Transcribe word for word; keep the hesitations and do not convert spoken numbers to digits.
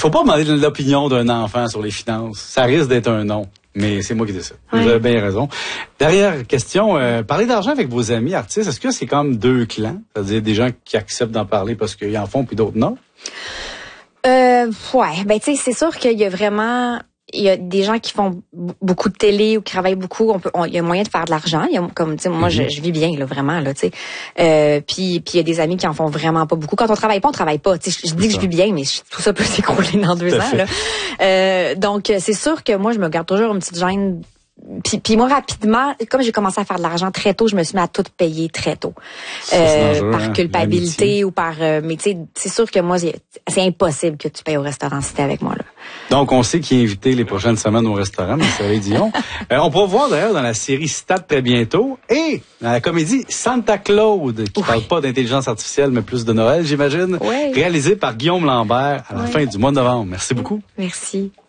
faut pas demander l'opinion d'un enfant sur les finances. Ça risque d'être un non. Mais c'est moi qui dis ça. Ouais. Vous avez bien raison. Dernière question, euh, parler d'argent avec vos amis artistes, est-ce que c'est comme deux clans? C'est-à-dire des gens qui acceptent d'en parler parce qu'ils en font puis d'autres non? Euh, ouais, ben tu sais, c'est sûr qu'il y a vraiment... Il y a des gens qui font beaucoup de télé ou qui travaillent beaucoup. On peut, on, il y a moyen de faire de l'argent. Il y a, comme tu sais, moi, mm-hmm. je, je vis bien là, vraiment là, tu sais. Euh, puis, puis il y a des amis qui en font vraiment pas beaucoup. Quand on travaille pas, on travaille pas. Tu sais, je, je dis que je vis bien, mais je, tout ça peut s'écrouler dans deux ans là. Euh, donc, c'est sûr que moi, je me garde toujours une petite gêne. Puis, puis moi, rapidement, comme j'ai commencé à faire de l'argent très tôt, je me suis mis à tout payer très tôt. Euh, par hein, culpabilité ou par... Euh, mais tu sais, c'est sûr que moi, c'est, c'est impossible que tu payes au restaurant si t'es avec moi, là. Donc, on sait qui est invité les prochaines semaines au restaurant, Marie Dion. euh, on pourra voir d'ailleurs dans la série Stade très bientôt et dans la comédie Santa Claude, qui oui. parle pas d'intelligence artificielle, mais plus de Noël, j'imagine, oui. réalisée par Guillaume Lambert à la oui. fin du mois de novembre. Merci beaucoup. Merci.